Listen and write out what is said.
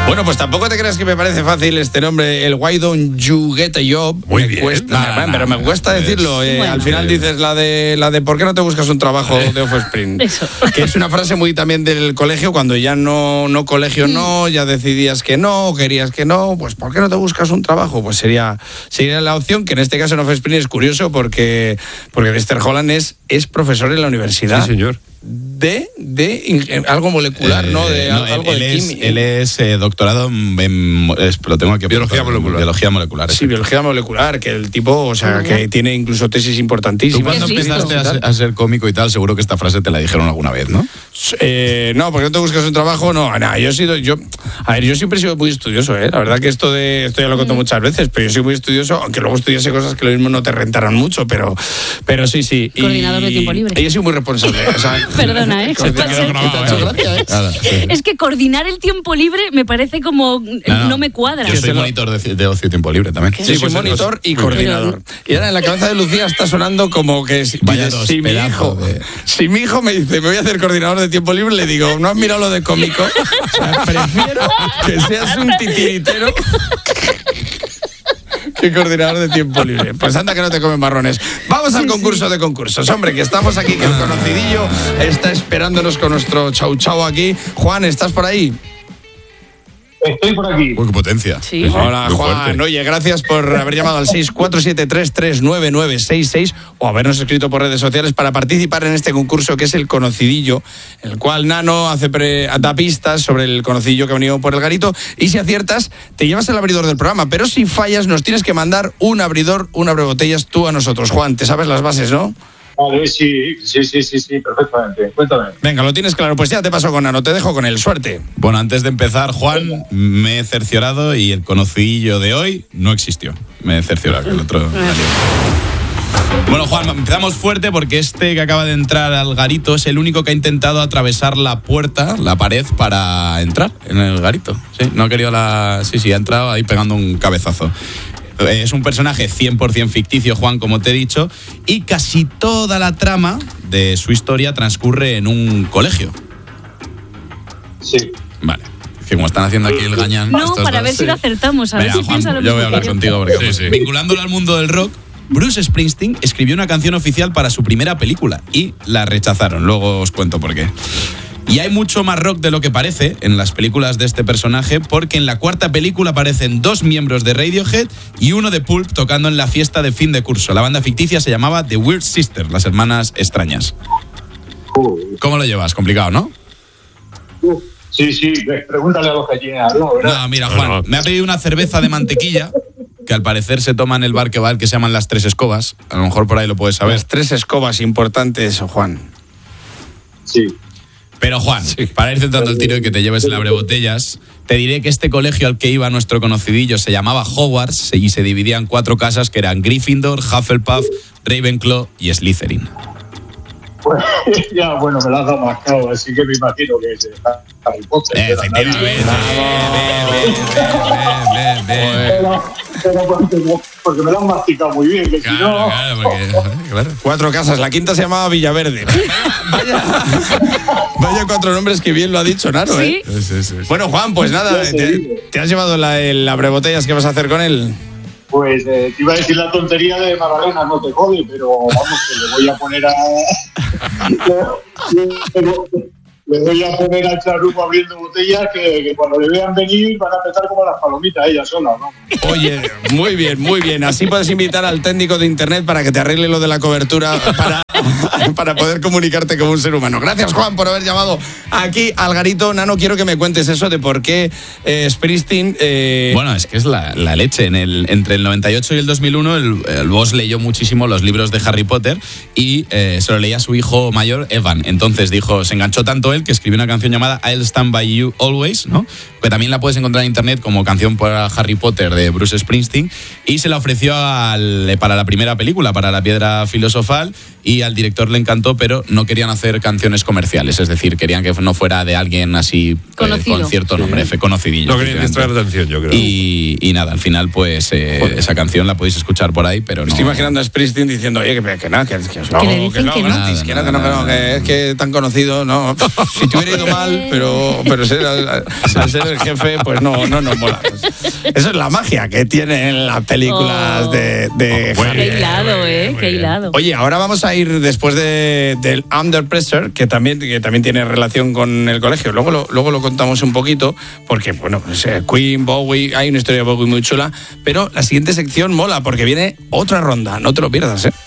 Bueno, pues tampoco te creas que me parece fácil este nombre, el Why Don't You Get a Job. Muy bien. Pero me cuesta decirlo. Bueno. Al final dices la de ¿por qué no te buscas un trabajo de Offspring? Eso. Que es una frase muy también del colegio, cuando ya no colegio no, ya decidías que no, querías que no, pues ¿por qué no te buscas un trabajo? Pues sería la opción, que en este caso en Offspring es curioso porque Lester Holland es profesor en la universidad. Sí, señor. De algo molecular, ¿no? De algo de química. Él es doctorado lo tengo aquí. Biología molecular. Biología molecular. Sí, biología molecular, que el tipo, o sea, que tiene incluso tesis Tú importantísimas. cuando empezaste a ser cómico y tal, seguro que esta frase te la dijeron alguna vez, ¿no? No, porque no te buscas un trabajo, no, nada, yo siempre he sido muy estudioso, la verdad que esto ya lo conto muchas veces, pero yo soy muy estudioso, aunque luego estudiase cosas que lo mismo no te rentaran mucho, pero sí. Coordinador de tiempo libre. Y yo soy muy responsable, o sea, Perdona, ¿eh? Claro, sí. Es que coordinar el tiempo libre me parece como... No me cuadra. Yo soy monitor de ocio y tiempo libre también. Sí, soy monitor y coordinador. Y ahora en la cabeza de Lucía está sonando como que si mi hijo me dice, me voy a hacer coordinador de tiempo libre, le digo, ¿no has mirado lo de cómico? O sea, prefiero que seas un titiritero que coordinador de tiempo libre. Pues anda que no te comen marrones. Vamos al concurso de concursos. Hombre, que estamos aquí, que el conocidillo está esperándonos con nuestro chau chau aquí. Juan, ¿estás por ahí? Estoy por aquí. Uy, qué potencia. Sí. Hola, Muy Juan. fuerte. Oye, gracias por haber llamado al 647339966 o habernos escrito por redes sociales para participar en este concurso que es el conocidillo, en el cual Nano da pistas sobre el conocidillo que ha venido por el garito, y si aciertas te llevas el abridor del programa, pero si fallas nos tienes que mandar un abrebotellas tú a nosotros. Juan, te sabes las bases, ¿no? Vale, sí, perfectamente. Cuéntame. Venga, lo tienes claro, pues ya te paso con Nano, te dejo con él, suerte. Bueno, antes de empezar, Juan, me he cerciorado y el conocidillo de hoy no existió. Me he cerciorado, que el otro... Bueno, Juan, empezamos fuerte porque este que acaba de entrar al garito es el único que ha intentado atravesar la pared para entrar en el garito. Sí, no ha querido Sí, ha entrado ahí pegando un cabezazo. Es un personaje 100% ficticio, Juan, como te he dicho, y casi toda la trama de su historia transcurre en un colegio. Sí. Vale. Que como están haciendo aquí el gañán... No, para ver si lo acertamos, a ver si Juan, piensa lo yo mismo voy a hablar que yo. contigo porque Sí. vinculándolo al mundo del rock, Bruce Springsteen escribió una canción oficial para su primera película y la rechazaron. Luego os cuento por qué. Y hay mucho más rock de lo que parece en las películas de este personaje, porque en la cuarta película aparecen 2 miembros de Radiohead y uno de Pulp tocando en la fiesta de fin de curso. La banda ficticia se llamaba The Weird Sisters, las hermanas extrañas. ¿Cómo lo llevas? Complicado, ¿no? Sí, pregúntale a los gallinas, ¿no? ¿Verdad? No, mira, Juan, me ha pedido una cerveza de mantequilla, que al parecer se toma en el bar que va, el que se llaman Las Tres Escobas. A lo mejor por ahí lo puedes saber. Las 3 escobas importantes, Juan. Sí. Pero Juan, para ir centrando el tiro y que te lleves el abrebotellas, te diré que este colegio al que iba nuestro conocidillo se llamaba Hogwarts y se dividía en 4 casas que eran Gryffindor, Hufflepuff, Ravenclaw y Slytherin. Pues, ya, bueno, me la has dado mascado, así que me imagino que es Harry Potter. Efectivamente. Pero porque me lo han masticado muy bien, que si no... Claro. 4 casas, la quinta se llamaba Villaverde. Vaya 4 nombres que bien lo ha dicho Nano, Sí. Sí. Bueno, Juan, pues nada, ¿te has llevado el abrebotellas? ¿Qué vas a hacer con él? Pues te iba a decir la tontería de Magdalena, no te jode, pero vamos, que le voy a poner a... Le voy a poner al charuco abriendo botellas que cuando le vean venir van a empezar como las palomitas ellas solas, ¿no? Oye, muy bien. Así puedes invitar al técnico de internet para que te arregle lo de la cobertura para poder comunicarte como un ser humano. Gracias, Juan, por haber llamado aquí al garito. Nano, quiero que me cuentes eso de por qué Springsteen... Bueno, es que es la leche. Entre el 98 y el 2001 el boss leyó muchísimo los libros de Harry Potter y se lo leía a su hijo mayor, Evan. Entonces se enganchó tanto él que escribió una canción llamada I'll Stand By You Always, ¿no? Que también la puedes encontrar en internet como canción para Harry Potter de Bruce Springsteen, y se la ofreció para la primera película, para La Piedra Filosofal, y al director le encantó, pero no querían hacer canciones comerciales, es decir, querían que no fuera de alguien así con cierto nombre, conocidillo. No querían distraer la atención, yo creo. Y nada, al final pues esa canción la podéis escuchar por ahí, pero no... Estoy imaginando a Springsteen diciendo, oye, que no, que le dicen que no. gratis, que es que tan conocido, no. Si te hubiera ido mal, pero al ser el jefe, pues no nos mola. Eso es la magia que tienen las películas de Harry. Qué hilado, qué hilado. Oye, ahora vamos a ir después del Under Pressure, que también tiene relación con el colegio. Luego lo contamos un poquito, porque, bueno, pues, Queen, Bowie, hay una historia de Bowie muy chula, pero la siguiente sección mola, porque viene otra ronda, no te lo pierdas,